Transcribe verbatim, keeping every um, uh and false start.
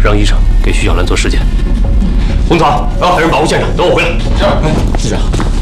让医生给徐小兰做尸检。红草，然后派人保护现场，等我回来。 是。哎，局长。